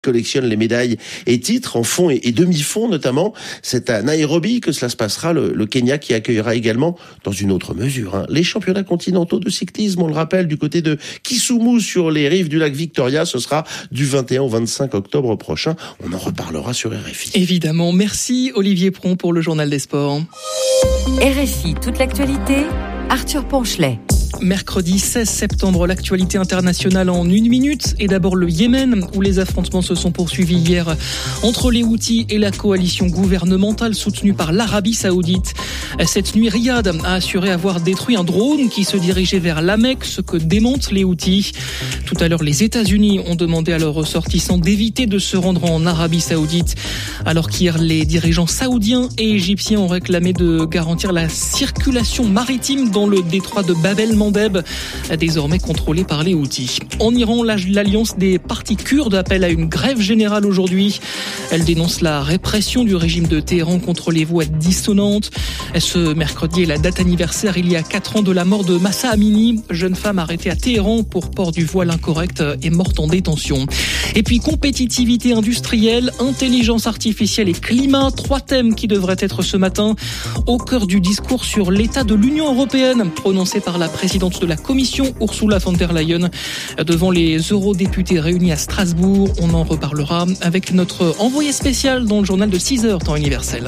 collectionne les médailles et titres en fond et demi-fond notamment. C'est à Nairobi que cela se passera, le Kenya qui accueillera également, dans une autre mesure, les championnats continentaux de cyclisme, on le rappelle, du côté de Kisumu sur les rives du lac Victoria. Ce sera du 21 au 25 octobre prochain. On en reparlera sur RFI. Évidemment. Merci Olivier Pron pour le journal des sports. RFI, toute l'actualité, Arthur Ponchelet. Mercredi 16 septembre, l'actualité internationale en 1 minute. Et d'abord le Yémen, où les affrontements se sont poursuivis hier entre les Houthis et la coalition gouvernementale soutenue par l'Arabie Saoudite. Cette nuit, Riyad a assuré avoir détruit un drone qui se dirigeait vers la Mecque, ce que démentent les Houthis. Tout à l'heure, les États-Unis ont demandé à leurs ressortissants d'éviter de se rendre en Arabie Saoudite, alors qu'hier, les dirigeants saoudiens et égyptiens ont réclamé de garantir la circulation maritime dans le détroit de Bab el-Mandeb, désormais contrôlé par les Houthis. En Iran, l'alliance des partis kurdes appelle à une grève générale aujourd'hui. Elle dénonce la répression du régime de Téhéran contre les voix dissonantes. Ce mercredi est la date anniversaire, il y a 4 ans, de la mort de Mahsa Amini, jeune femme arrêtée à Téhéran pour port du voile incorrect et morte en détention. Et puis compétitivité industrielle, intelligence artificielle et climat, 3 thèmes qui devraient être ce matin au cœur du discours sur l'état de l'Union européenne prononcé par la présidente de la Commission, Ursula von der Leyen, devant les eurodéputés réunis à Strasbourg. On en reparlera avec notre envoyé spécial dans le journal de 6h, temps universel.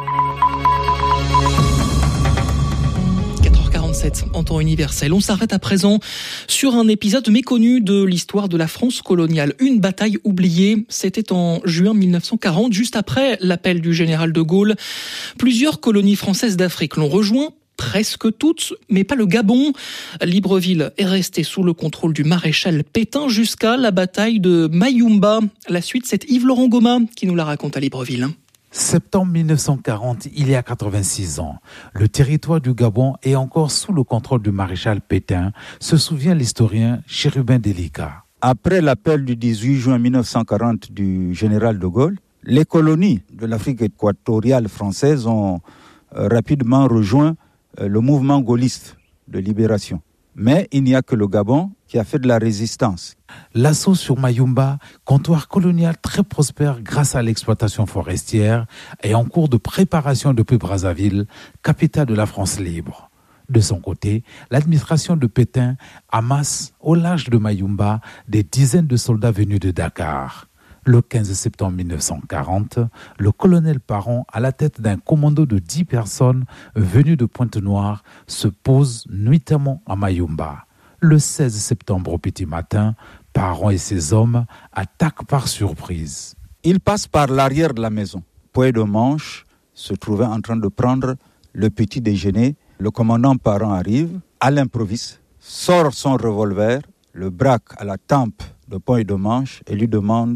4h47 en temps universel. On s'arrête à présent sur un épisode méconnu de l'histoire de la France coloniale. Une bataille oubliée. C'était en juin 1940, juste après l'appel du général de Gaulle. Plusieurs colonies françaises d'Afrique l'ont rejoint. Presque toutes, mais pas le Gabon. Libreville est resté sous le contrôle du maréchal Pétain jusqu'à la bataille de Mayumba. La suite, c'est Yves-Laurent Goma qui nous la raconte à Libreville. Septembre 1940, il y a 86 ans, le territoire du Gabon est encore sous le contrôle du maréchal Pétain, se souvient l'historien Chérubin Delika. Après l'appel du 18 juin 1940 du général de Gaulle, les colonies de l'Afrique équatoriale française ont rapidement rejoint le mouvement gaulliste de libération. Mais il n'y a que le Gabon qui a fait de la résistance. L'assaut sur Mayumba, comptoir colonial très prospère grâce à l'exploitation forestière, est en cours de préparation depuis Brazzaville, capitale de la France libre. De son côté, l'administration de Pétain amasse au large de Mayumba des dizaines de soldats venus de Dakar. Le 15 septembre 1940, le colonel Parent, à la tête d'un commando de 10 personnes venues de Pointe-Noire, se pose nuitamment à Mayumba. Le 16 septembre au petit matin, Parent et ses hommes attaquent par surprise. Ils passent par l'arrière de la maison. Poët de Manche se trouvait en train de prendre le petit déjeuner. Le commandant Parent arrive, à l'improviste, sort son revolver, le braque à la tempe de Poët de Manche et lui demande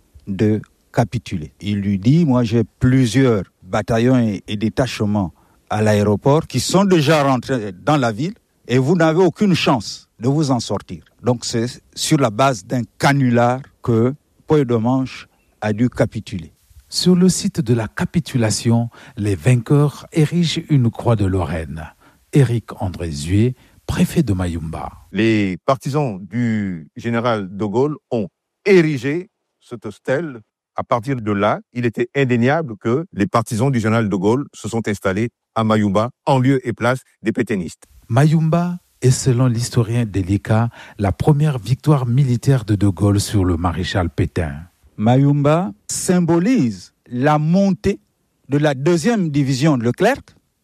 de capituler. Il lui dit, moi j'ai plusieurs bataillons et détachements à l'aéroport qui sont déjà rentrés dans la ville et vous n'avez aucune chance de vous en sortir. Donc c'est sur la base d'un canular que Poët de Manche a dû capituler. Sur le site de la capitulation, les vainqueurs érigent une croix de Lorraine. Éric André Zué, préfet de Mayumba. Les partisans du général de Gaulle ont érigé cette stèle. À partir de là, il était indéniable que les partisans du général de Gaulle se sont installés à Mayumba, en lieu et place des pétainistes. Mayumba est, selon l'historien Delika, la première victoire militaire de Gaulle sur le maréchal Pétain. Mayumba symbolise la montée de la 2e division de Leclerc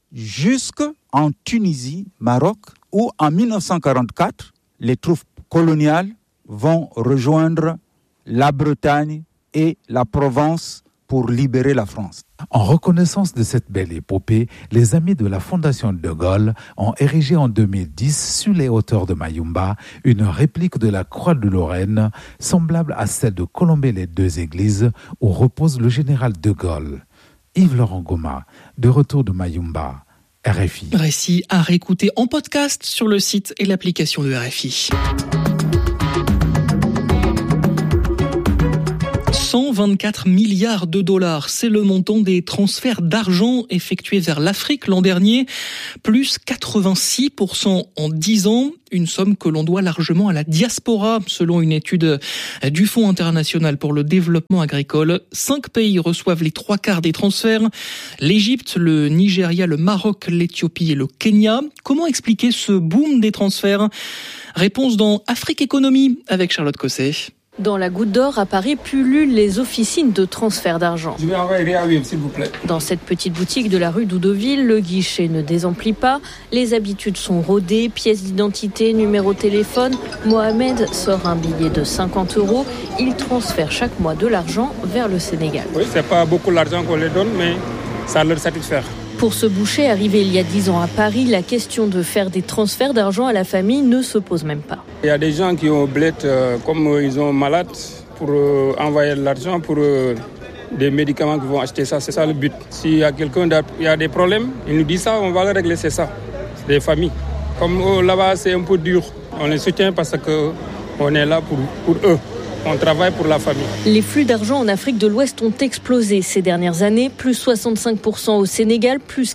jusqu'en Tunisie, Maroc, où en 1944, les troupes coloniales vont rejoindre la Bretagne et la Provence pour libérer la France. En reconnaissance de cette belle épopée, les amis de la Fondation de Gaulle ont érigé en 2010, sur les hauteurs de Mayumba, une réplique de la Croix de Lorraine, semblable à celle de Colombey-les-Deux-Églises, où repose le général de Gaulle. Yves-Laurent Goma, de retour de Mayumba, RFI. Récit à réécouter en podcast sur le site et l'application de RFI. 124 milliards de dollars, c'est le montant des transferts d'argent effectués vers l'Afrique l'an dernier, plus 86% en 10 ans. Une somme que l'on doit largement à la diaspora, selon une étude du Fonds international pour le développement agricole. 5 pays reçoivent les 3/4 des transferts. L'Égypte, le Nigeria, le Maroc, l'Éthiopie et le Kenya. Comment expliquer ce boom des transferts ? Réponse dans Afrique Économie avec Charlotte Cosset. Dans la Goutte d'Or, à Paris, pullulent les officines de transfert d'argent. Je vais envoyer un s'il vous plaît. Dans cette petite boutique de la rue d'Oudoville, le guichet ne désemplit pas. Les habitudes sont rodées, pièces d'identité, numéro de téléphone. Mohamed sort un billet de 50 €. Il transfère chaque mois de l'argent vers le Sénégal. Oui, c'est pas beaucoup l'argent qu'on leur donne, mais ça leur satisfait. Pour ce boucher arrivé il y a 10 ans à Paris, la question de faire des transferts d'argent à la famille ne se pose même pas. Il y a des gens qui ont blette, comme ils sont malades, pour envoyer de l'argent pour des médicaments qui vont acheter ça. C'est ça le but. S'il y a quelqu'un qui a des problèmes, il nous dit ça, on va le régler, c'est ça. C'est des familles. Comme là-bas, c'est un peu dur. On les soutient parce qu'on est là pour eux. On travaille pour la famille. Les flux d'argent en Afrique de l'Ouest ont explosé ces dernières années, plus 65% au Sénégal, plus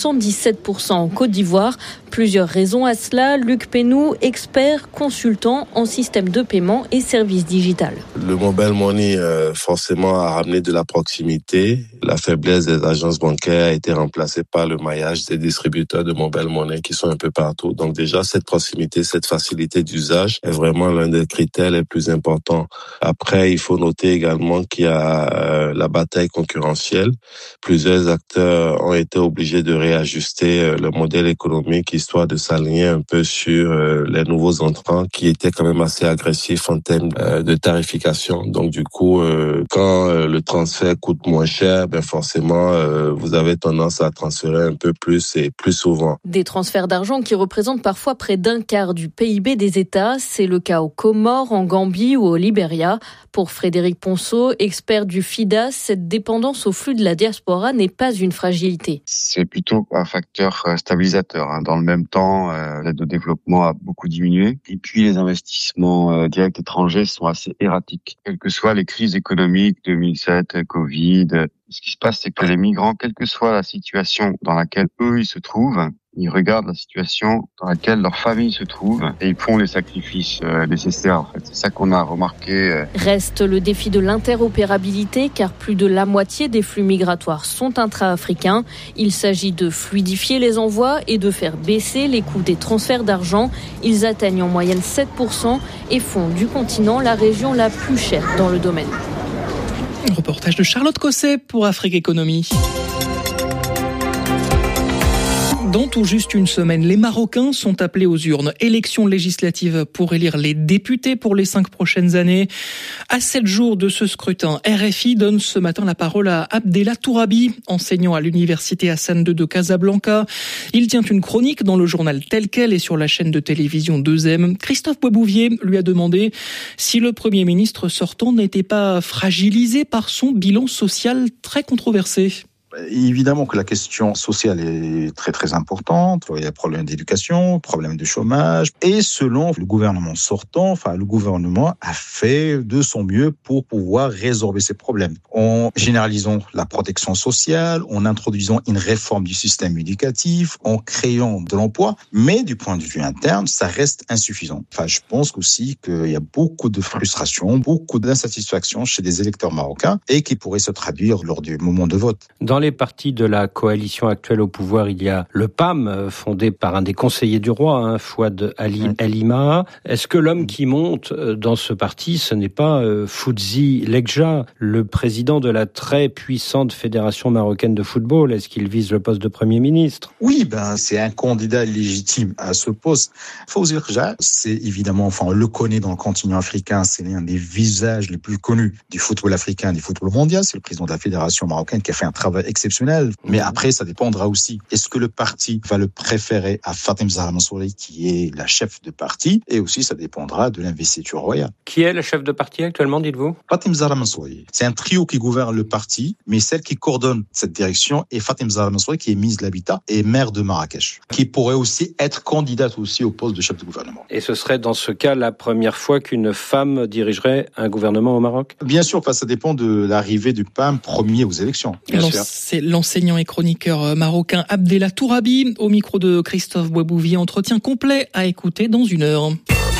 417% en Côte d'Ivoire. Plusieurs raisons à cela. Luc Pénou, expert, consultant en système de paiement et services digital. Le mobile money, forcément, a ramené de la proximité. La faiblesse des agences bancaires a été remplacée par le maillage des distributeurs de mobile money qui sont un peu partout. Donc déjà, cette proximité, cette facilité d'usage est vraiment l'un des critères les plus importants. Après, il faut noter également qu'il y a la bataille concurrentielle. Plusieurs acteurs ont été obligés de réajuster le modèle économique histoire de s'aligner un peu sur les nouveaux entrants qui étaient quand même assez agressifs en termes de tarification. Donc du coup, quand le transfert coûte moins cher, forcément, vous avez tendance à transférer un peu plus et plus souvent. Des transferts d'argent qui représentent parfois près d'un quart du PIB des États. C'est le cas aux Comores, en Gambie ou au Libéria. Pour Frédéric Ponceau, expert du FIDAS, cette dépendance au flux de la diaspora n'est pas une fragilité. C'est plutôt un facteur stabilisateur. Dans le même temps, l'aide au développement a beaucoup diminué. Et puis, les investissements directs étrangers sont assez erratiques. Quelles que soient les crises économiques, 2007, Covid, ce qui se passe, c'est que les migrants, quelle que soit la situation dans laquelle eux, ils se trouvent, ils regardent la situation dans laquelle leur famille se trouve et ils font les sacrifices nécessaires. En fait. C'est ça qu'on a remarqué. Reste le défi de l'interopérabilité, car plus de la moitié des flux migratoires sont intra-africains. Il s'agit de fluidifier les envois et de faire baisser les coûts des transferts d'argent. Ils atteignent en moyenne 7% et font du continent la région la plus chère dans le domaine. Un reportage de Charlotte Cosset pour Afrique Économie. Dans tout juste une semaine, les Marocains sont appelés aux urnes. Élections législatives pour élire les députés pour les 5 prochaines années. À 7 jours de ce scrutin, RFI donne ce matin la parole à Abdellah Tourabi, enseignant à l'université Hassan II de Casablanca. Il tient une chronique dans le journal Tel Quel et sur la chaîne de télévision 2M. Christophe Boisbouvier lui a demandé si le Premier ministre sortant n'était pas fragilisé par son bilan social très controversé. Évidemment que la question sociale est très très importante. Il y a problème d'éducation, problème de chômage. Et selon le gouvernement sortant, le gouvernement a fait de son mieux pour pouvoir résorber ces problèmes. En généralisant la protection sociale, en introduisant une réforme du système éducatif, en créant de l'emploi. Mais du point de vue interne, ça reste insuffisant. Je pense aussi qu'il y a beaucoup de frustration, beaucoup d'insatisfaction chez des électeurs marocains et qui pourraient se traduire lors du moment de vote. Dans les partis de la coalition actuelle au pouvoir, il y a le PAM, fondé par un des conseillers du roi, Fouad Ali Elima. Est-ce que l'homme qui monte dans ce parti, ce n'est pas Fouzi Lekja, le président de la très puissante Fédération marocaine de football? Est-ce qu'il vise le poste de Premier ministre? Oui, c'est un candidat légitime à ce poste. Fouzi Lekja, c'est évidemment, on le connaît dans le continent africain, c'est l'un des visages les plus connus du football africain, du football mondial. C'est le président de la Fédération marocaine qui a fait un travail exceptionnel. Mais après, ça dépendra aussi. Est-ce que le parti va le préférer à Fatem Zahra Mansouri, qui est la chef de parti? Et aussi, ça dépendra de l'investiture royale. Qui est la chef de parti actuellement, dites-vous? Fatem Zahra Mansouri. C'est un trio qui gouverne le parti, mais celle qui coordonne cette direction est Fatem Zahra Mansouri, qui est ministre de l'Habitat et maire de Marrakech, qui pourrait aussi être candidate aussi au poste de chef de gouvernement. Et ce serait dans ce cas la première fois qu'une femme dirigerait un gouvernement au Maroc? Bien sûr, ça dépend de l'arrivée du PAM premier aux élections. C'est l'enseignant et chroniqueur marocain Abdellah Tourabi, au micro de Christophe Boisbouvier. Entretien complet à écouter dans 1 heure.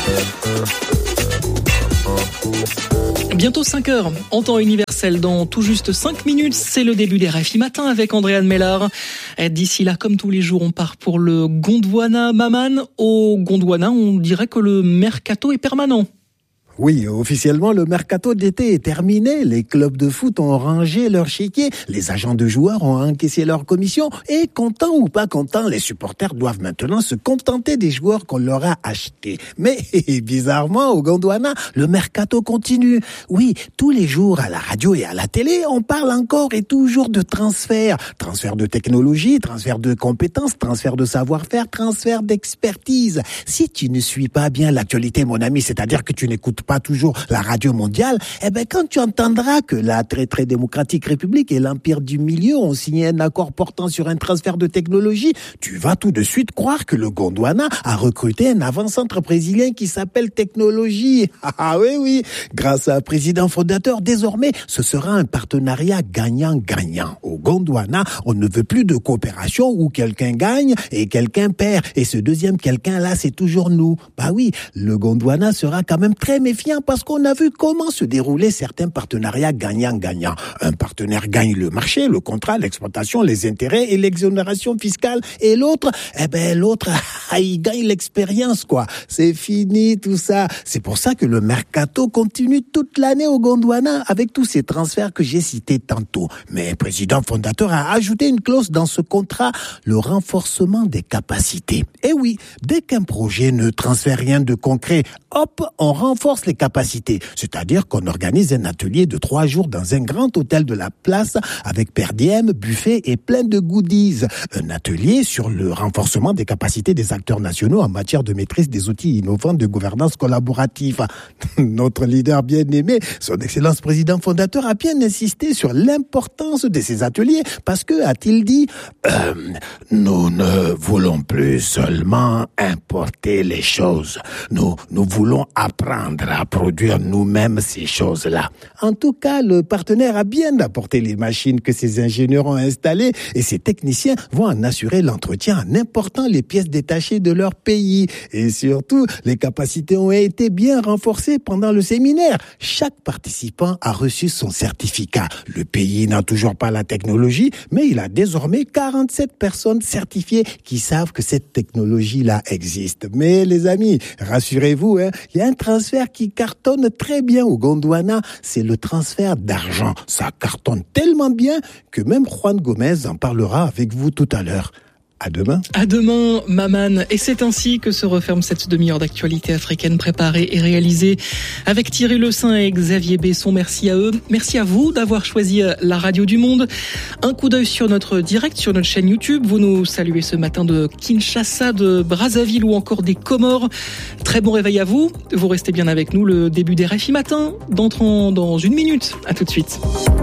Bientôt 5h, en temps universel, dans tout juste 5 minutes, c'est le début des RFI Matin avec Andréane Mellard. D'ici là, comme tous les jours, on part pour le Gondwana. Maman, au Gondwana, on dirait que le mercato est permanent. Oui, officiellement, le mercato d'été est terminé. Les clubs de foot ont rangé leur chéquier, les agents de joueurs ont encaissé leur commission et, contents ou pas contents, les supporters doivent maintenant se contenter des joueurs qu'on leur a achetés. Mais, bizarrement, au Gondwana, le mercato continue. Oui, tous les jours, à la radio et à la télé, on parle encore et toujours de transfert. Transfert de technologie, transfert de compétences, transfert de savoir-faire, transfert d'expertise. Si tu ne suis pas bien l'actualité, mon ami, c'est-à-dire que tu n'écoutes pas toujours la radio mondiale, quand tu entendras que la très très démocratique République et l'Empire du Milieu ont signé un accord portant sur un transfert de technologie, tu vas tout de suite croire que le Gondwana a recruté un avant-centre brésilien qui s'appelle Technologie. Ah oui, grâce à un président fondateur, désormais, ce sera un partenariat gagnant-gagnant. Au Gondwana, on ne veut plus de coopération où quelqu'un gagne et quelqu'un perd. Et ce deuxième quelqu'un-là, c'est toujours nous. Bah oui, le Gondwana sera quand même très méfiant parce qu'on a vu comment se déroulaient certains partenariats gagnant-gagnant. Un partenaire gagne le marché, le contrat, l'exploitation, les intérêts et l'exonération fiscale. Et l'autre, il gagne l'expérience, quoi. C'est fini tout ça. C'est pour ça que le mercato continue toute l'année au Gondwana avec tous ces transferts que j'ai cités tantôt. Mais le président fondateur a ajouté une clause dans ce contrat, le renforcement des capacités. Et oui, dès qu'un projet ne transfère rien de concret, hop, on renforce les capacités. C'est-à-dire qu'on organise un atelier de 3 jours dans un grand hôtel de la place avec per diem, buffet et plein de goodies. Un atelier sur le renforcement des capacités des acteurs nationaux en matière de maîtrise des outils innovants de gouvernance collaborative. Notre leader bien-aimé, son excellence président fondateur, a bien insisté sur l'importance de ces ateliers parce que, a-t-il dit, nous ne voulons plus seulement importer les choses. Nous voulons apprendre à produire nous-mêmes ces choses-là. En tout cas, le partenaire a bien apporté les machines que ses ingénieurs ont installées et ses techniciens vont en assurer l'entretien en important les pièces détachées de leur pays. Et surtout, les capacités ont été bien renforcées pendant le séminaire. Chaque participant a reçu son certificat. Le pays n'a toujours pas la technologie, mais il a désormais 47 personnes certifiées qui savent que cette technologie-là existe. Mais les amis, rassurez-vous, il y a un transfert qui cartonne très bien au Gondwana, c'est le transfert d'argent. Ça cartonne tellement bien que même Juan Gomez en parlera avec vous tout à l'heure. À demain. À demain, Maman. Et c'est ainsi que se referme cette demi-heure d'actualité africaine préparée et réalisée avec Thierry Le Saint et Xavier Besson. Merci à eux. Merci à vous d'avoir choisi la radio du monde. Un coup d'œil sur notre direct, sur notre chaîne YouTube. Vous nous saluez ce matin de Kinshasa, de Brazzaville ou encore des Comores. Très bon réveil à vous. Vous restez bien avec nous. Le début des RFI Matin, d'entrant dans 1 minute. À tout de suite.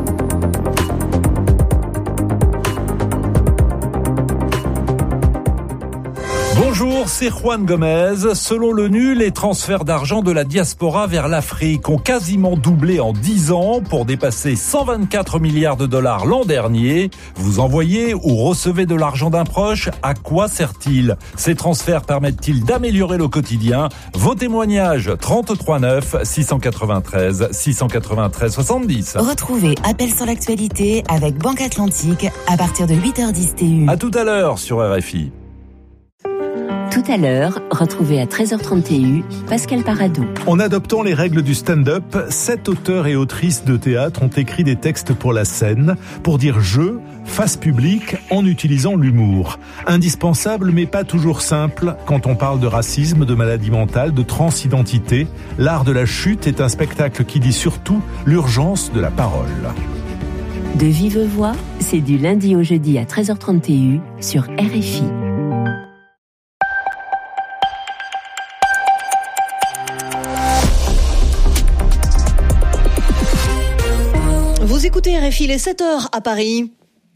Bonjour, c'est Juan Gomez. Selon l'ONU, les transferts d'argent de la diaspora vers l'Afrique ont quasiment doublé en 10 ans pour dépasser 124 milliards de dollars l'an dernier. Vous envoyez ou recevez de l'argent d'un proche, à quoi sert-il? Ces transferts permettent-ils d'améliorer le quotidien? Vos témoignages 33 9 693 693 70. Retrouvez Appel sur l'actualité avec Banque Atlantique à partir de 8h10 TU. À tout à l'heure sur RFI. Tout à l'heure, retrouvez à 13h30 TU Pascal Paradou. En adoptant les règles du stand-up, 7 auteurs et autrices de théâtre ont écrit des textes pour la scène, pour dire je, face publique, en utilisant l'humour. Indispensable mais pas toujours simple quand on parle de racisme, de maladie mentale, de transidentité. L'art de la chute est un spectacle qui dit surtout l'urgence de la parole. De vive voix, c'est du lundi au jeudi à 13h30 TU sur RFI. Vous écoutez RFI, les 7h à Paris.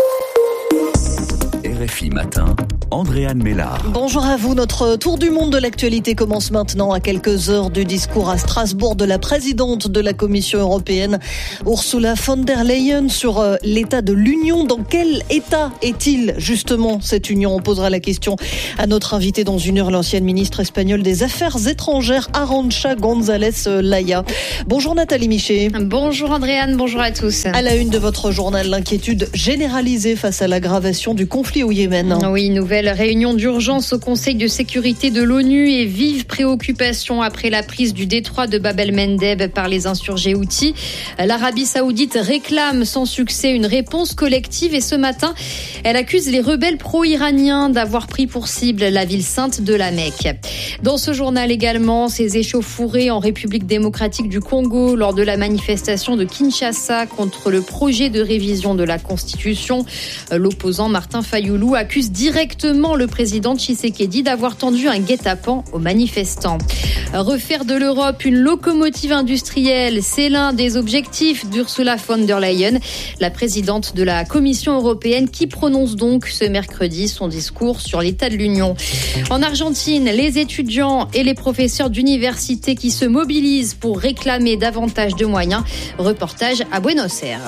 RFI Matin, Andréane Mélard. Bonjour à vous, notre tour du monde de l'actualité commence maintenant à quelques heures du discours à Strasbourg de la présidente de la Commission européenne, Ursula von der Leyen, sur l'état de l'Union. Dans quel état est-il justement cette Union? On posera la question à notre invité dans une heure, l'ancienne ministre espagnole des Affaires étrangères, Arantxa González Laya. Bonjour Nathalie Miché. Bonjour Andréane, bonjour à tous. À la une de votre journal, l'inquiétude généralisée face à l'aggravation du conflit au Yémen. Oui, nouvelle réunion d'urgence au Conseil de sécurité de l'ONU et vive préoccupation après la prise du détroit de Bab el-Mandeb par les insurgés houthis. L'Arabie saoudite réclame sans succès une réponse collective et ce matin, elle accuse les rebelles pro-iraniens d'avoir pris pour cible la ville sainte de la Mecque. Dans ce journal également, ces échauffourées en République démocratique du Congo lors de la manifestation de Kinshasa contre le projet de révision de la Constitution. L'opposant Martin Fayoulou accuse directement le président Tshisekedi d'avoir tendu un guet-apens aux manifestants. Refaire de l'Europe une locomotive industrielle, c'est l'un des objectifs d'Ursula von der Leyen, la présidente de la Commission européenne, qui prononce donc ce mercredi son discours sur l'état de l'Union. En Argentine, les étudiants et les professeurs d'université qui se mobilisent pour réclamer davantage de moyens. Reportage à Buenos Aires.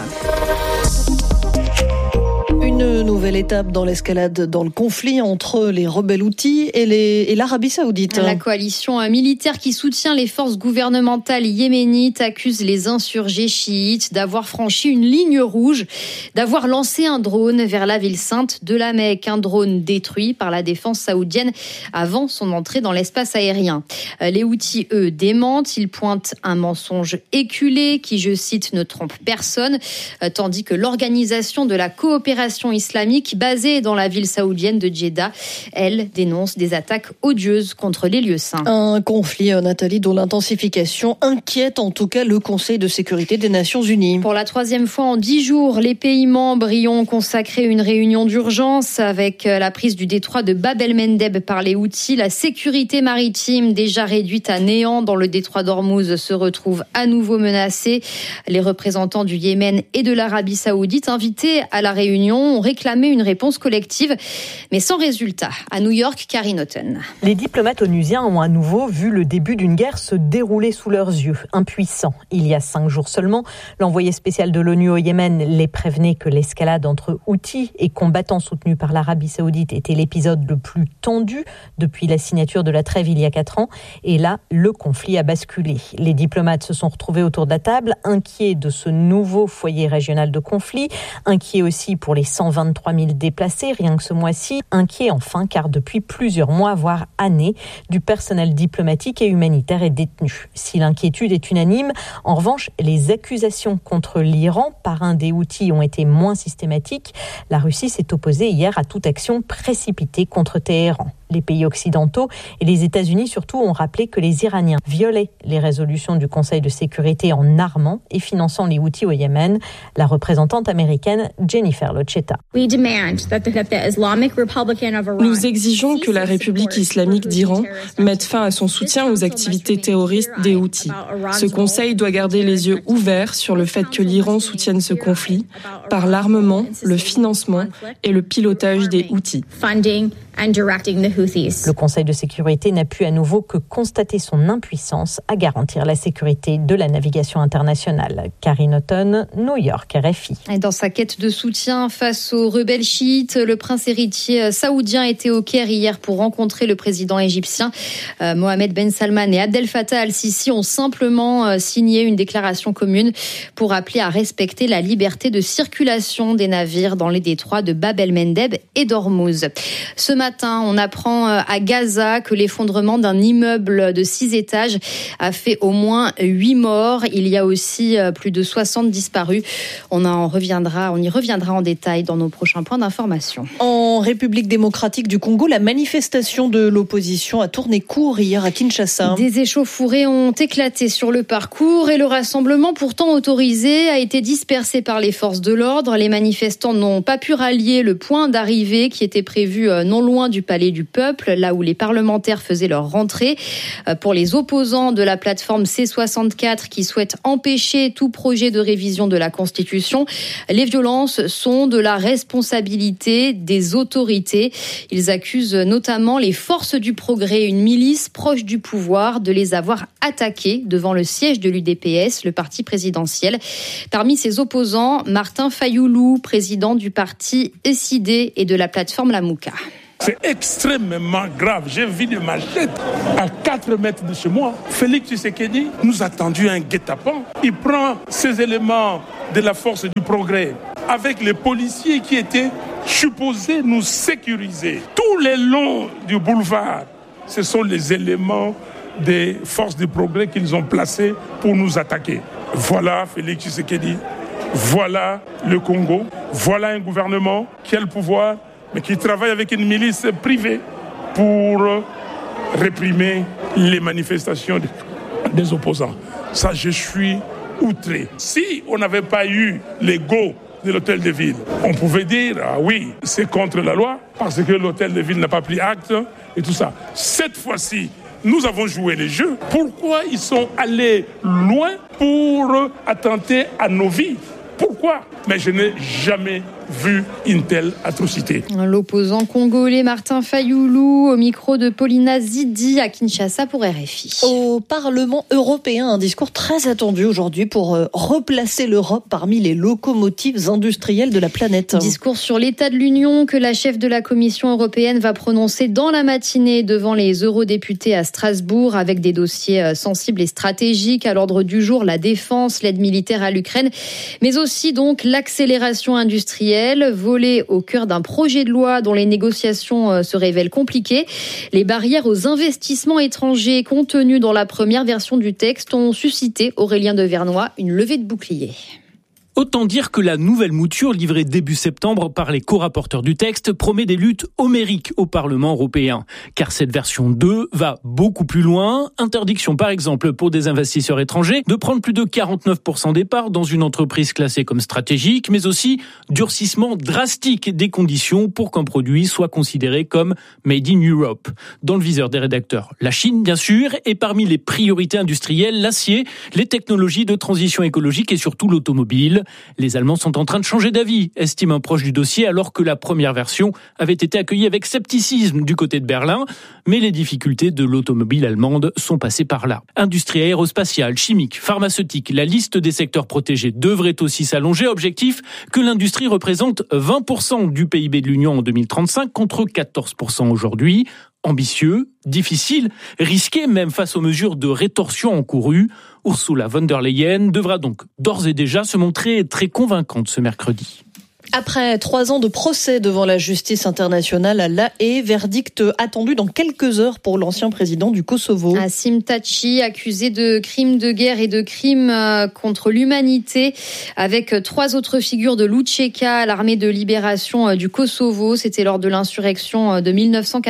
Une nouvelle étape dans l'escalade dans le conflit entre les rebelles houthis et l'Arabie saoudite. La coalition militaire qui soutient les forces gouvernementales yéménites accuse les insurgés chiites d'avoir franchi une ligne rouge, d'avoir lancé un drone vers la ville sainte de la Mecque. Un drone détruit par la défense saoudienne avant son entrée dans l'espace aérien. Les houthis, eux, démentent. Ils pointent un mensonge éculé qui, je cite, ne trompe personne, tandis que l'organisation de la coopération islamique basée dans la ville saoudienne de Djeddah, elle dénonce des attaques odieuses contre les lieux saints. Un conflit, Nathalie, dont l'intensification inquiète en tout cas le Conseil de sécurité des Nations Unies. Pour la 3e fois en 10 jours, les pays membres y ont consacré une réunion d'urgence avec la prise du détroit de Bab el-Mandeb par les Houthis. La sécurité maritime, déjà réduite à néant dans le détroit d'Ormuz, se retrouve à nouveau menacée. Les représentants du Yémen et de l'Arabie saoudite invités à la réunion ont réclamé une réponse collective, mais sans résultat. À New York, Karine Houghton. Les diplomates onusiens ont à nouveau vu le début d'une guerre se dérouler sous leurs yeux, impuissants. Il y a 5 jours seulement, l'envoyé spécial de l'ONU au Yémen les prévenait que l'escalade entre Houthis et combattants soutenus par l'Arabie saoudite était l'épisode le plus tendu depuis la signature de la trêve il y a 4 ans. Et là, le conflit a basculé. Les diplomates se sont retrouvés autour de la table, inquiets de ce nouveau foyer régional de conflit, inquiets aussi pour les 123 000 déplacés, rien que ce mois-ci. Inquiets enfin, car depuis plusieurs mois, voire années, du personnel diplomatique et humanitaire est détenu. Si l'inquiétude est unanime, en revanche, les accusations contre l'Iran par un des Houthis ont été moins systématiques. La Russie s'est opposée hier à toute action précipitée contre Téhéran. Les pays occidentaux et les États-Unis surtout ont rappelé que les Iraniens violaient les résolutions du Conseil de sécurité en armant et finançant les Houthis au Yémen. La représentante américaine Jennifer Locetta. Nous exigeons que la République islamique d'Iran mette fin à son soutien aux activités terroristes des Houthis. Ce Conseil doit garder les yeux ouverts sur le fait que l'Iran soutienne ce conflit par l'armement, le financement et le pilotage des Houthis. Le Conseil de sécurité n'a pu à nouveau que constater son impuissance à garantir la sécurité de la navigation internationale. Karine Houghton, New York, RFI. Et dans sa quête de soutien face aux rebelles chiites, le prince héritier saoudien était au Caire hier pour rencontrer le président égyptien. Mohamed Ben Salman et Abdel Fattah al-Sisi ont simplement signé une déclaration commune pour appeler à respecter la liberté de circulation des navires dans les détroits de Bab el-Mandeb et d'Ormuz. Ce matin, matin, on apprend à Gaza que l'effondrement d'un immeuble de 6 étages a fait au moins 8 morts. Il y a aussi plus de 60 disparus. On y reviendra en détail dans nos prochains points d'information. En République démocratique du Congo, la manifestation de l'opposition a tourné court hier à Kinshasa. Des échauffourées ont éclaté sur le parcours et le rassemblement pourtant autorisé a été dispersé par les forces de l'ordre. Les manifestants n'ont pas pu rallier le point d'arrivée qui était prévu non loin du Palais du Peuple, là où les parlementaires faisaient leur rentrée. Pour les opposants de la plateforme C64 qui souhaitent empêcher tout projet de révision de la Constitution, les violences sont de la responsabilité des autorités. Ils accusent notamment les forces du progrès, une milice proche du pouvoir, de les avoir attaqués devant le siège de l'UDPS, le parti présidentiel. Parmi ses opposants, Martin Fayoulou, président du parti SID et de la plateforme Lamouka. C'est extrêmement grave. J'ai vu des machettes à 4 mètres de chez moi. Félix Tshisekedi nous a tendu un guet-apens. Il prend ces éléments de la force du progrès avec les policiers qui étaient supposés nous sécuriser. Tous les longs du boulevard, ce sont les éléments des forces du progrès qu'ils ont placés pour nous attaquer. Voilà Félix Tshisekedi, voilà le Congo, voilà un gouvernement qui a le pouvoir, mais qui travaille avec une milice privée pour réprimer les manifestations des opposants. Ça, je suis outré. Si on n'avait pas eu les go de l'hôtel de ville, on pouvait dire, ah oui, c'est contre la loi, parce que l'hôtel de ville n'a pas pris acte et tout ça. Cette fois-ci, nous avons joué les jeux. Pourquoi ils sont allés loin pour attenter à nos vies ? Pourquoi ? Mais je n'ai jamais vu une telle atrocité. L'opposant congolais Martin Fayoulou au micro de Paulina Zidi à Kinshasa pour RFI. Au Parlement européen, un discours très attendu aujourd'hui pour replacer l'Europe parmi les locomotives industrielles de la planète. Discours sur l'état de l'Union que la chef de la Commission européenne va prononcer dans la matinée devant les eurodéputés à Strasbourg avec des dossiers sensibles et stratégiques à l'ordre du jour, la défense, l'aide militaire à l'Ukraine, mais aussi donc l'accélération industrielle, volée au cœur d'un projet de loi dont les négociations se révèlent compliquées. Les barrières aux investissements étrangers contenues dans la première version du texte ont suscité, Aurélien de Vernoy, une levée de bouclier. Autant dire que la nouvelle mouture livrée début septembre par les co-rapporteurs du texte promet des luttes homériques au Parlement européen. Car cette version 2 va beaucoup plus loin. Interdiction par exemple pour des investisseurs étrangers de prendre plus de 49% des parts dans une entreprise classée comme stratégique, mais aussi durcissement drastique des conditions pour qu'un produit soit considéré comme Made in Europe. Dans le viseur des rédacteurs, la Chine bien sûr, et parmi les priorités industrielles, l'acier, les technologies de transition écologique et surtout l'automobile. Les Allemands sont en train de changer d'avis, estime un proche du dossier, alors que la première version avait été accueillie avec scepticisme du côté de Berlin. Mais les difficultés de l'automobile allemande sont passées par là. Industrie aérospatiale, chimique, pharmaceutique, la liste des secteurs protégés devrait aussi s'allonger. Objectif, que l'industrie représente 20% du PIB de l'Union en 2035 contre 14% aujourd'hui. Ambitieux, difficile, risqué même face aux mesures de rétorsion encourues. Ursula von der Leyen devra donc d'ores et déjà se montrer très convaincante ce mercredi. Après 3 ans de procès devant la justice internationale à La Haye, verdict attendu dans quelques heures pour l'ancien président du Kosovo. Haşim Tači, accusé de crimes de guerre et de crimes contre l'humanité, avec 3 autres figures de l'UÇK, l'armée de libération du Kosovo. C'était lors de l'insurrection de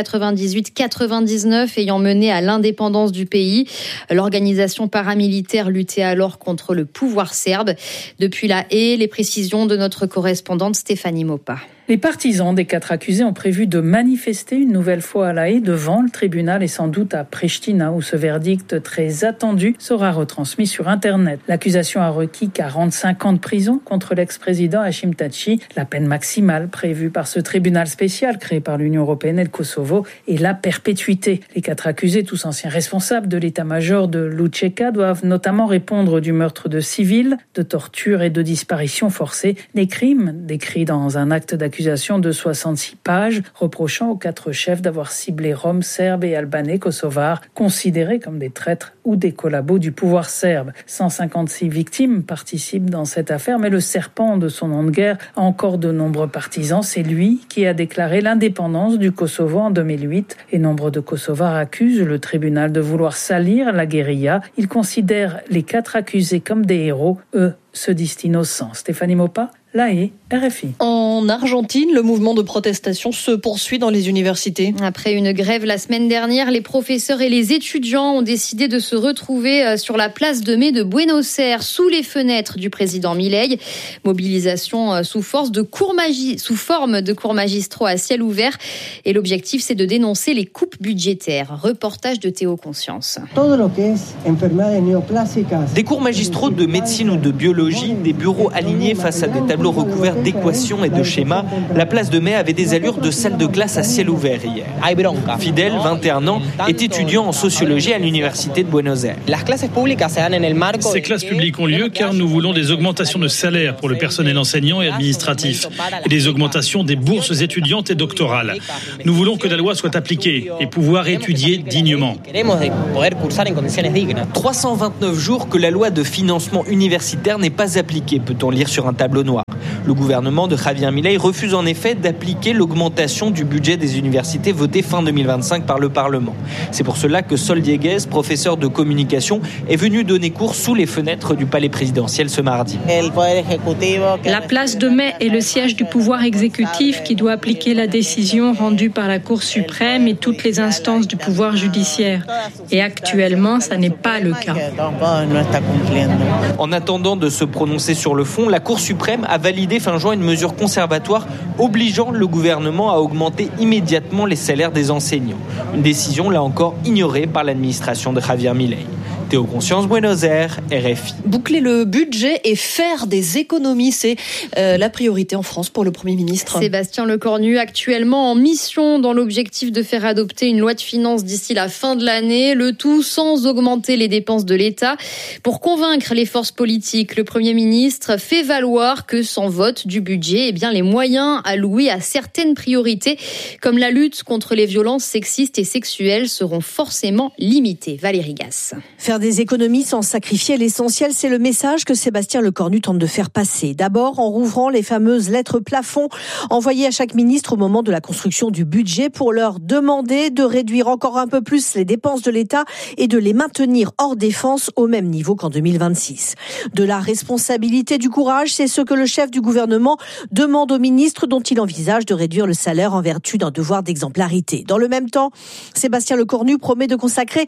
1998-99 ayant mené à l'indépendance du pays. L'organisation paramilitaire luttait alors contre le pouvoir serbe. Depuis La Haye, les précisions de notre correspondante Stéphanie Mopa. Les partisans des 4 accusés ont prévu de manifester une nouvelle fois à La Haye devant le tribunal et sans doute à Pristina où ce verdict très attendu sera retransmis sur Internet. L'accusation a requis 45 ans de prison contre l'ex-président Haşim Tači. La peine maximale prévue par ce tribunal spécial créé par l'Union européenne et le Kosovo est la perpétuité. Les 4 accusés, tous anciens responsables de l'état-major de l'UÇK, doivent notamment répondre du meurtre de civils, de torture et de disparition forcée, des crimes décrits dans un acte d'accusation d'accusation de 66 pages, reprochant aux 4 chefs d'avoir ciblé Roms, Serbes et Albanais kosovars, considérés comme des traîtres ou des collabos du pouvoir serbe. 156 victimes participent dans cette affaire, mais le serpent de son nom de guerre a encore de nombreux partisans. C'est lui qui a déclaré l'indépendance du Kosovo en 2008 et nombre de Kosovars accusent le tribunal de vouloir salir la guérilla. Il considère les 4 accusés comme des héros. Eux se disent innocents. Stéphanie Mopa, La Haye, RFI. En Argentine, le mouvement de protestation se poursuit dans les universités. Après une grève la semaine dernière, les professeurs et les étudiants ont décidé de se retrouver sur la place de mai de Buenos Aires, sous les fenêtres du président Milei. Mobilisation sous forme de cours magistraux à ciel ouvert. Et l'objectif, c'est de dénoncer les coupes budgétaires. Reportage de Théo Conscience. Des cours magistraux de médecine ou de biologie, des bureaux alignés face à des tableaux recouverts d'équations et de schémas, la place de Mai avait des allures de salle de classe à ciel ouvert hier. Fidel, 21 ans, est étudiant en sociologie à l'université de Buenos Aires. Ces classes publiques ont lieu car nous voulons des augmentations de salaire pour le personnel enseignant et administratif et des augmentations des bourses étudiantes et doctorales. Nous voulons que la loi soit appliquée et pouvoir étudier dignement. 329 jours que la loi de financement universitaire n'est pas appliquée, peut-on lire sur un tableau noir. Le gouvernement de Javier Milei refuse en effet d'appliquer l'augmentation du budget des universités votée fin 2025 par le Parlement. C'est pour cela que Sol Dieguez, professeur de communication, est venu donner cours sous les fenêtres du palais présidentiel ce mardi. La place de Mai est le siège du pouvoir exécutif qui doit appliquer la décision rendue par la Cour suprême et toutes les instances du pouvoir judiciaire. Et actuellement, ça n'est pas le cas. En attendant de se prononcer sur le fond, la Cour suprême a validé fin juin une mesure conservatoire obligeant le gouvernement à augmenter immédiatement les salaires des enseignants. Une décision, là encore, ignorée par l'administration de Javier Milei. Théo Conscience, Buenos Aires, RFI. Boucler le budget et faire des économies, c'est la priorité en France pour le Premier ministre. Sébastien Lecornu, actuellement en mission dans l'objectif de faire adopter une loi de finances d'ici la fin de l'année, le tout sans augmenter les dépenses de l'État. Pour convaincre les forces politiques, le Premier ministre fait valoir que sans vote du budget, les moyens alloués à certaines priorités, comme la lutte contre les violences sexistes et sexuelles, seront forcément limités. Valérie Gasse. Faire des économies sans sacrifier l'essentiel, c'est le message que Sébastien Lecornu tente de faire passer. D'abord en rouvrant les fameuses lettres plafond envoyées à chaque ministre au moment de la construction du budget pour leur demander de réduire encore un peu plus les dépenses de l'État et de les maintenir hors défense au même niveau qu'en 2026. De la responsabilité, du courage, c'est ce que le chef du gouvernement demande aux ministres dont il envisage de réduire le salaire en vertu d'un devoir d'exemplarité. Dans le même temps, Sébastien Lecornu promet de consacrer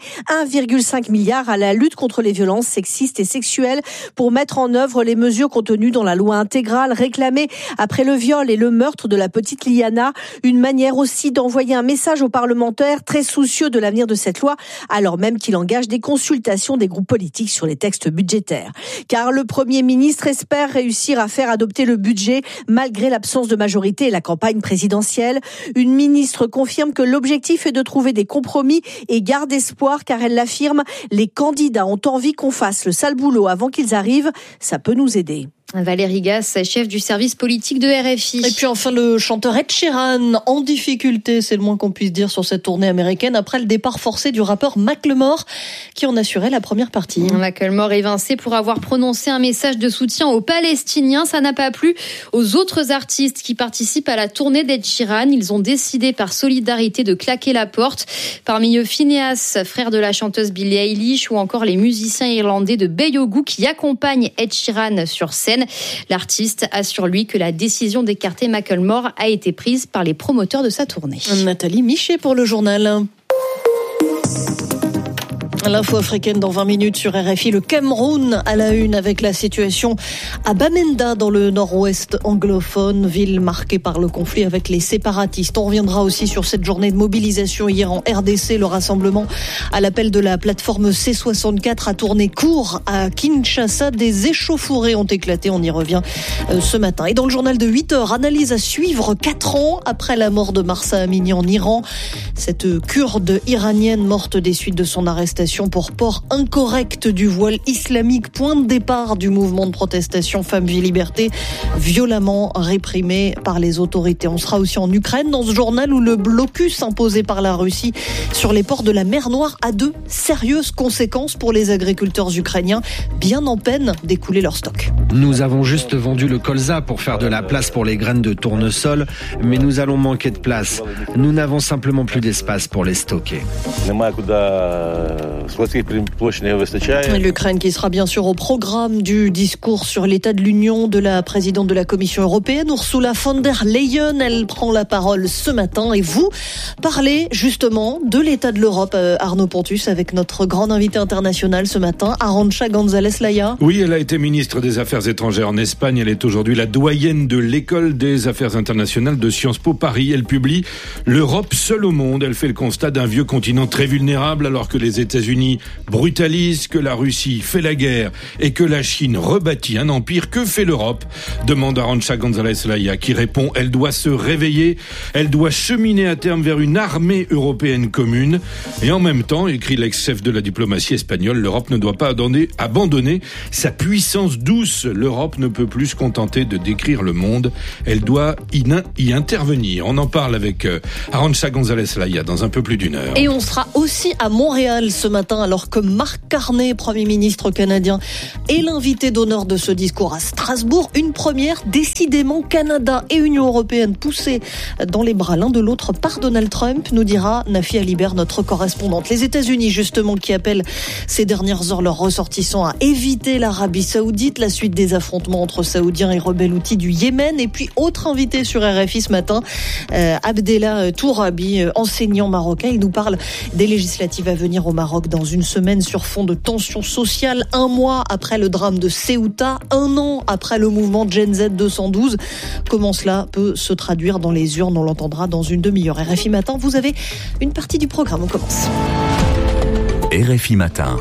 1,5 milliard à la lutte contre les violences sexistes et sexuelles pour mettre en œuvre les mesures contenues dans la loi intégrale réclamée après le viol et le meurtre de la petite Liana. Une manière aussi d'envoyer un message aux parlementaires très soucieux de l'avenir de cette loi, alors même qu'il engage des consultations des groupes politiques sur les textes budgétaires. Car le Premier ministre espère réussir à faire adopter le budget malgré l'absence de majorité et la campagne présidentielle. Une ministre confirme que l'objectif est de trouver des compromis et garde espoir car elle l'affirme, les candidats ont envie qu'on fasse le sale boulot avant qu'ils arrivent. Ça peut nous aider. Valérie Gasse, chef du service politique de RFI. Et puis enfin, le chanteur Ed Sheeran, en difficulté, c'est le moins qu'on puisse dire sur cette tournée américaine, après le départ forcé du rappeur Macklemore, qui en assurait la première partie. Macklemore évincé pour avoir prononcé un message de soutien aux Palestiniens. Ça n'a pas plu aux autres artistes qui participent à la tournée d'Ed Sheeran. Ils ont décidé par solidarité de claquer la porte. Parmi eux, Phineas, frère de la chanteuse Billie Eilish, ou encore les musiciens irlandais de Beyogu qui accompagnent Ed Sheeran sur scène. L'artiste assure lui que la décision d'écarter Macklemore a été prise par les promoteurs de sa tournée. Nathalie Michet pour le journal. L'info africaine dans 20 minutes sur RFI. Le Cameroun à la une avec la situation à Bamenda dans le nord-ouest anglophone, ville marquée par le conflit avec les séparatistes. On reviendra aussi sur cette journée de mobilisation hier en RDC. Le rassemblement à l'appel de la plateforme C64 a tourné court à Kinshasa. Des échauffourées ont éclaté, on y revient ce matin. Et dans le journal de 8h, analyse à suivre 4 ans après la mort de Mahsa Amini en Iran. Cette Kurde iranienne morte des suites de son arrestation arrestation pour port incorrect du voile islamique, point de départ du mouvement de protestation Femmes, Vie, Liberté, violemment réprimé par les autorités. On sera aussi en Ukraine dans ce journal où le blocus imposé par la Russie sur les ports de la mer Noire a de sérieuses conséquences pour les agriculteurs ukrainiens, bien en peine d'écouler leur stock. Nous avons juste vendu le colza pour faire de la place pour les graines de tournesol, mais nous allons manquer de place. Nous n'avons simplement plus d'espace pour les stocker. L'Ukraine qui sera bien sûr au programme du discours sur l'état de l'Union de la présidente de la Commission européenne, Ursula von der Leyen. Elle prend la parole ce matin et vous parlez justement de l'état de l'Europe, Arnaud Pontus, avec notre grande invitée internationale ce matin, Arantxa González Laya. Oui, elle a été ministre des Affaires étrangères en Espagne. Elle est aujourd'hui la doyenne de l'école des affaires internationales de Sciences Po Paris. Elle publie L'Europe seule au monde. Elle fait le constat d'un vieux continent très vulnérable alors que les États-Unis brutalisent, que la Russie fait la guerre et que la Chine rebâtit un empire. Que fait l'Europe ? Demande Arantxa González Laya, qui répond « Elle doit se réveiller, elle doit cheminer à terme vers une armée européenne commune. Et en même temps, écrit l'ex-chef de la diplomatie espagnole, l'Europe ne doit pas abandonner sa puissance douce. L'Europe ne peut plus se contenter de décrire le monde, elle doit y intervenir. » On en parle avec Arantxa González Laya dans un peu plus d'une heure. Et on sera aussi à Montréal ce matin alors que Mark Carney, Premier ministre canadien, est l'invité d'honneur de ce discours à Strasbourg. Une première, décidément Canada et Union européenne poussés dans les bras l'un de l'autre par Donald Trump, nous dira Nafi Alibert, notre correspondante. Les États-Unis justement qui appellent ces dernières heures leurs ressortissants à éviter l'Arabie Saoudite, la suite des affrontements entre Saoudiens et rebelles houthis du Yémen. Et puis autre invité sur RFI ce matin, Abdellah Tourabi, enseignant marocain. Il nous parle des législatives à venir au Maroc dans une semaine sur fond de tensions sociales. Un mois après le drame de Ceuta, un an après le mouvement Gen Z 212. Comment cela peut se traduire dans les urnes ? On l'entendra dans une demi-heure. RFI Matin, vous avez une partie du programme. On commence. RFI Matin.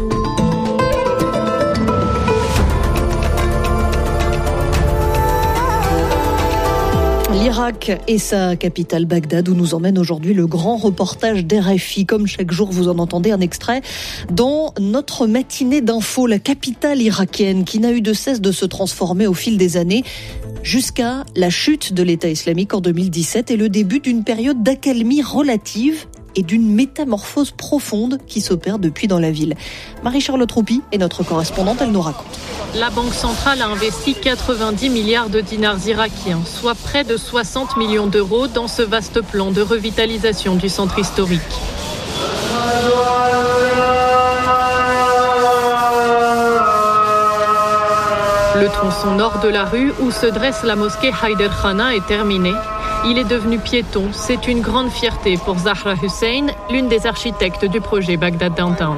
L'Irak et sa capitale Bagdad où nous emmène aujourd'hui le grand reportage d'RFI. Comme chaque jour, vous en entendez un extrait dans notre matinée d'infos. La capitale irakienne qui n'a eu de cesse de se transformer au fil des années jusqu'à la chute de l'État islamique en 2017 et le début d'une période d'accalmie relative et d'une métamorphose profonde qui s'opère depuis dans la ville. Marie-Charlotte Roupi est notre correspondante, elle nous raconte. La Banque centrale a investi 90 milliards de dinars irakiens, soit près de 60 millions d'euros dans ce vaste plan de revitalisation du centre historique. Le tronçon nord de la rue où se dresse la mosquée Haider Khana est terminé. Il est devenu piéton. C'est une grande fierté pour Zahra Hussein, l'une des architectes du projet Bagdad Downtown.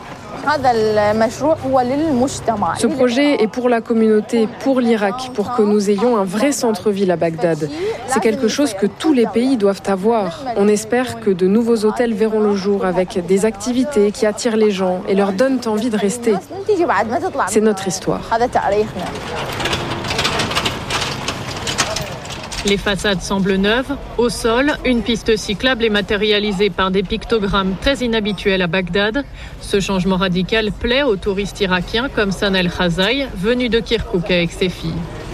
Ce projet est pour la communauté, pour l'Irak, pour que nous ayons un vrai centre-ville à Bagdad. C'est quelque chose que tous les pays doivent avoir. On espère que de nouveaux hôtels verront le jour avec des activités qui attirent les gens et leur donnent envie de rester. C'est notre histoire. Les façades semblent neuves. Au sol, une piste cyclable est matérialisée par des pictogrammes très inhabituels à Bagdad. Ce changement radical plaît aux touristes irakiens comme Sanel Khazaï, venu de Kirkouk avec ses filles.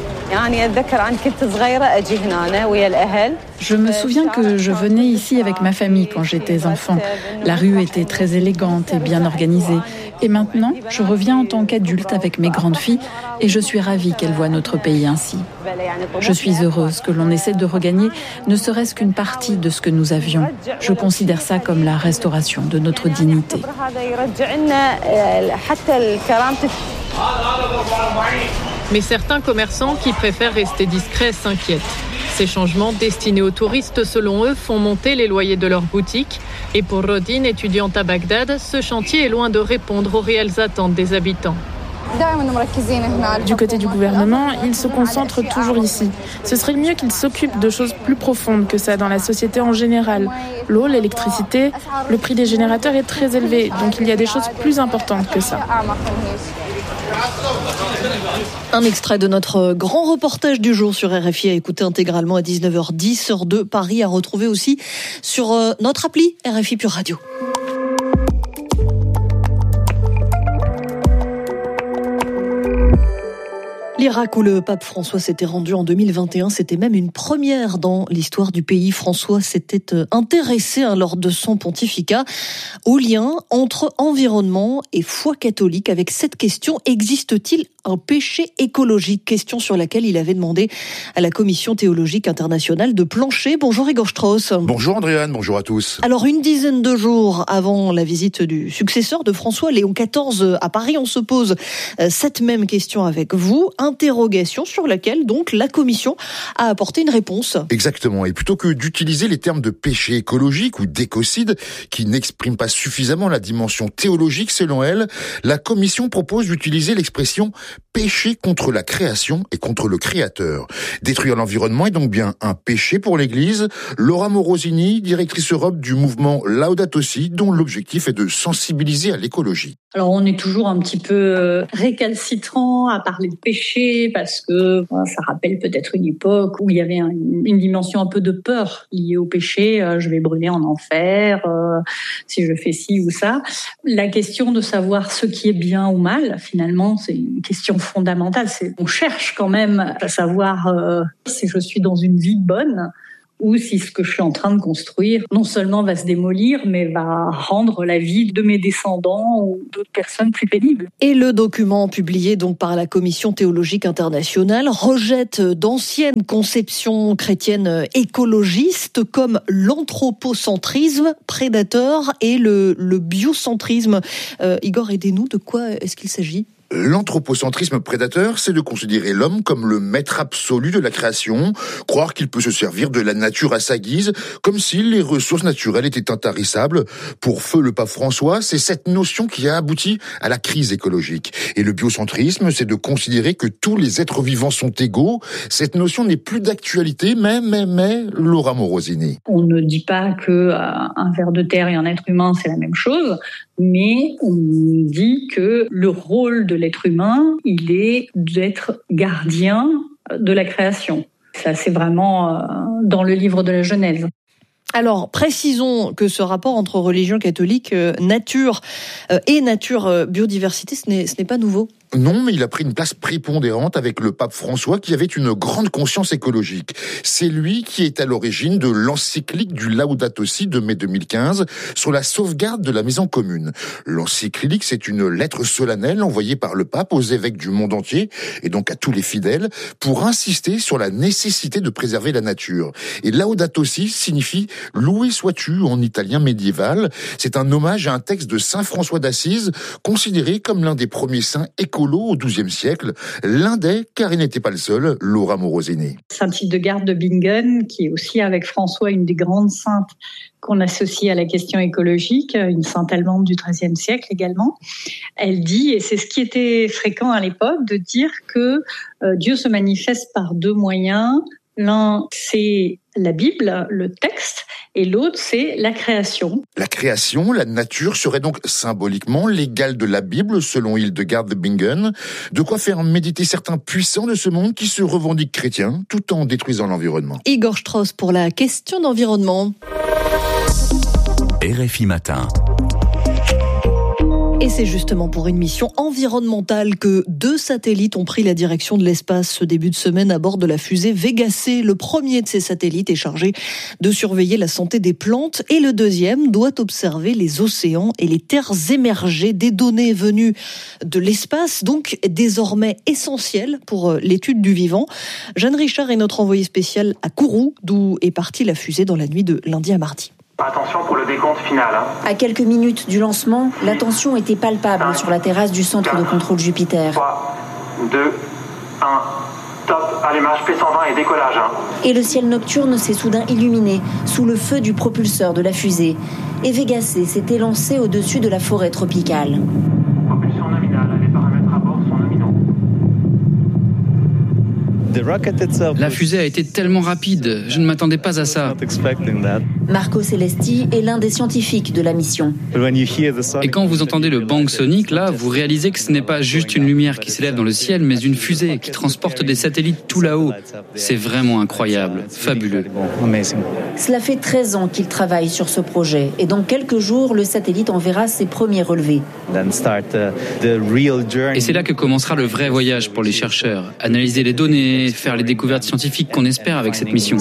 Je me souviens que je venais ici avec ma famille quand j'étais enfant. La rue était très élégante et bien organisée. Et maintenant, je reviens en tant qu'adulte avec mes grandes filles et je suis ravie qu'elles voient notre pays ainsi. Je suis heureuse que l'on essaie de regagner ne serait-ce qu'une partie de ce que nous avions. Je considère ça comme la restauration de notre dignité. Mais certains commerçants qui préfèrent rester discrets s'inquiètent. Ces changements destinés aux touristes, selon eux, font monter les loyers de leurs boutiques. Et pour Rodine, étudiante à Bagdad, ce chantier est loin de répondre aux réelles attentes des habitants. Du côté du gouvernement, ils se concentrent toujours ici. Ce serait mieux qu'ils s'occupent de choses plus profondes que ça dans la société en général. L'eau, l'électricité, le prix des générateurs est très élevé, donc il y a des choses plus importantes que ça. Un extrait de notre grand reportage du jour sur RFI à écouter intégralement à 19h10, heure de Paris, à retrouver aussi sur notre appli RFI Pure Radio. L'Irak où le pape François s'était rendu en 2021, c'était même une première dans l'histoire du pays. François s'était intéressé lors de son pontificat au lien entre environnement et foi catholique avec cette question: existe-t-il un péché écologique? Question sur laquelle il avait demandé à la Commission théologique internationale de plancher. Bonjour Igor Strauss. Bonjour Andréane, bonjour à tous. Alors une dizaine de jours avant la visite du successeur de François, Léon XIV, à Paris, on se pose cette même question avec vous. Interrogation sur laquelle donc la Commission a apporté une réponse. Exactement, et plutôt que d'utiliser les termes de péché écologique ou d'écocide qui n'expriment pas suffisamment la dimension théologique selon elle, la Commission propose d'utiliser l'expression péché contre la création et contre le créateur. Détruire l'environnement est donc bien un péché pour l'Église. Laura Morosini, directrice Europe du mouvement Laudato Si, dont l'objectif est de sensibiliser à l'écologie. Alors on est toujours un petit peu récalcitrant à parler de péché parce que ça rappelle peut-être une époque où il y avait une dimension un peu de peur liée au péché. Je vais brûler en enfer si je fais ci ou ça. La question de savoir ce qui est bien ou mal, finalement, c'est une question fondamentale. On cherche quand même à savoir si je suis dans une vie bonne ou si ce que je suis en train de construire non seulement va se démolir, mais va rendre la vie de mes descendants ou d'autres personnes plus pénibles. Et le document publié donc par la Commission théologique internationale rejette d'anciennes conceptions chrétiennes écologistes comme l'anthropocentrisme prédateur et le biocentrisme. Igor, aidez-nous, de quoi est-ce qu'il s'agit ? L'anthropocentrisme prédateur, c'est de considérer l'homme comme le maître absolu de la création, croire qu'il peut se servir de la nature à sa guise, comme si les ressources naturelles étaient intarissables. Pour feu le pape François, c'est cette notion qui a abouti à la crise écologique. Et le biocentrisme, c'est de considérer que tous les êtres vivants sont égaux. Cette notion n'est plus d'actualité, mais, Laura Morosini. On ne dit pas que un ver de terre et un être humain, c'est la même chose, mais on dit que le rôle de l'être humain, il est d'être gardien de la création. Ça, c'est vraiment dans le livre de la Genèse. Alors, précisons que ce rapport entre religion catholique, nature et nature biodiversité, ce n'est pas nouveau. Non, mais il a pris une place prépondérante avec le pape François qui avait une grande conscience écologique. C'est lui qui est à l'origine de l'encyclique du Laudato Si de mai 2015 sur la sauvegarde de la maison commune. L'encyclique, c'est une lettre solennelle envoyée par le pape aux évêques du monde entier et donc à tous les fidèles pour insister sur la nécessité de préserver la nature. Et Laudato Si signifie « Loué sois-tu » en italien médiéval. C'est un hommage à un texte de saint François d'Assise, considéré comme l'un des premiers saints écolo au XIIe siècle, l'un des, car il n'était pas le seul, Laura Morosini. Sainte Hildegarde de Bingen, qui est aussi avec François une des grandes saintes qu'on associe à la question écologique, une sainte allemande du XIIIe siècle également. Elle dit, et c'est ce qui était fréquent à l'époque, de dire que Dieu se manifeste par deux moyens. L'un, c'est la Bible, le texte, et l'autre, c'est la création. La création, la nature, serait donc symboliquement l'égale de la Bible, selon Hildegarde de Bingen. De quoi faire méditer certains puissants de ce monde qui se revendiquent chrétiens, tout en détruisant l'environnement. Igor Strauss pour la question d'environnement. RFI Matin. Et c'est justement pour une mission environnementale que 2 satellites ont pris la direction de l'espace ce début de semaine à bord de la fusée Vega C. Le premier de ces satellites est chargé de surveiller la santé des plantes et le deuxième doit observer les océans et les terres émergées, des données venues de l'espace, donc désormais essentielles pour l'étude du vivant. Jeanne Richard est notre envoyée spéciale à Kourou, d'où est partie la fusée dans la nuit de lundi à mardi. Attention pour le décompte final. À quelques minutes du lancement, la tension était palpable sur la terrasse du centre de contrôle Jupiter. 3, 2, 1, top, allumage P120 et décollage. Et le ciel nocturne s'est soudain illuminé sous le feu du propulseur de la fusée. Et Vega C s'est élancé au-dessus de la forêt tropicale. Propulsion nominale, les paramètres à bord sont nominaux. La fusée a été tellement rapide, je ne m'attendais pas à ça. Marco Celesti est l'un des scientifiques de la mission. Et quand vous entendez le bang sonique, là, vous réalisez que ce n'est pas juste une lumière qui s'élève dans le ciel, mais une fusée qui transporte des satellites tout là-haut. C'est vraiment incroyable, fabuleux. Cela fait 13 ans qu'il travaille sur ce projet et dans quelques jours, le satellite enverra ses premiers relevés. Et c'est là que commencera le vrai voyage pour les chercheurs. Analyser les données, faire les découvertes scientifiques qu'on espère avec cette mission.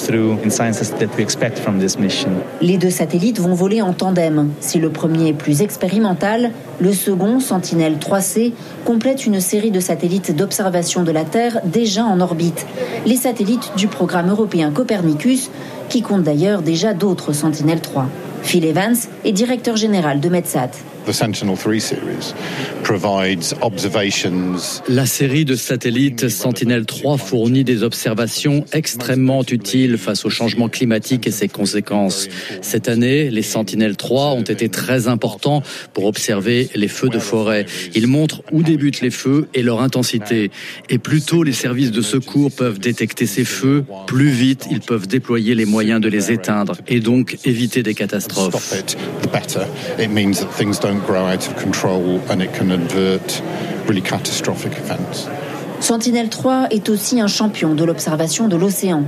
Les deux satellites vont voler en tandem. Si le premier est plus expérimental, le second, Sentinelle 3C, complète une série de satellites d'observation de la Terre déjà en orbite. Les satellites du programme européen Copernicus, qui compte d'ailleurs déjà d'autres Sentinelle 3. Phil Evans est directeur général de Metsat. La série de satellites Sentinel-3 fournit des observations extrêmement utiles face au changement climatique et ses conséquences. Cette année, les Sentinel-3 ont été très importants pour observer les feux de forêt. Ils montrent où débutent les feux et leur intensité. Et plus tôt les services de secours peuvent détecter ces feux, plus vite ils peuvent déployer les moyens de les éteindre et donc éviter des catastrophes. Grow out of control and it can avert really catastrophic events. Sentinel-3 est aussi un champion de l'observation de l'océan.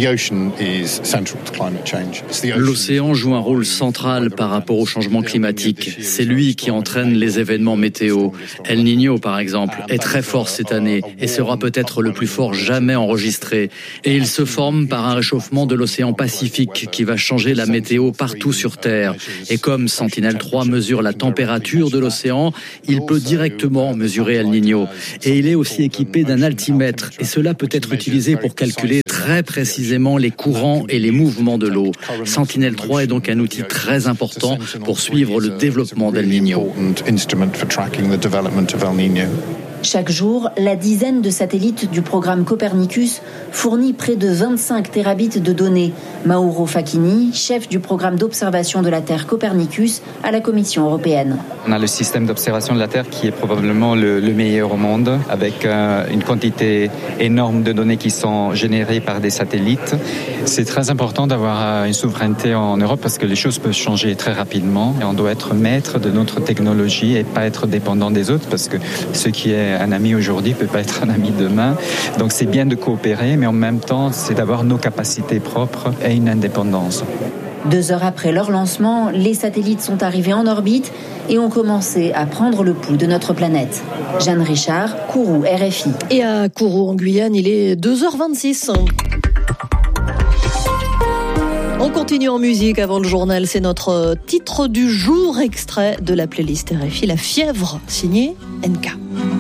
L'océan joue un rôle central par rapport au changement climatique. C'est lui qui entraîne les événements météo. El Niño, par exemple, est très fort cette année et sera peut-être le plus fort jamais enregistré. Et il se forme par un réchauffement de l'océan Pacifique qui va changer la météo partout sur Terre. Et comme Sentinel-3 mesure la température de l'océan, il peut directement mesurer El Niño. Et il est aussi équipé d'un altimètre et cela peut être utilisé pour calculer très précisément les courants et les mouvements de l'eau. Sentinel-3 est donc un outil très important pour suivre le développement d'El Niño. Chaque jour, la dizaine de satellites du programme Copernicus fournit près de 25 terabits de données. Mauro Facchini, chef du programme d'observation de la Terre Copernicus à la Commission européenne. On a le système d'observation de la Terre qui est probablement le meilleur au monde, avec une quantité énorme de données qui sont générées par des satellites. C'est très important d'avoir une souveraineté en Europe parce que les choses peuvent changer très rapidement et on doit être maître de notre technologie et pas être dépendant des autres parce que ce qui est un ami aujourd'hui peut pas être un ami demain. Donc c'est bien de coopérer, mais en même temps, c'est d'avoir nos capacités propres et une indépendance. 2 heures après leur lancement, les satellites sont arrivés en orbite et ont commencé à prendre le pouls de notre planète. Jeanne Richard, Kourou, RFI. Et à Kourou, en Guyane, il est 2h26. On continue en musique avant le journal. C'est notre titre du jour, extrait de la playlist RFI, La Fièvre, signé NK.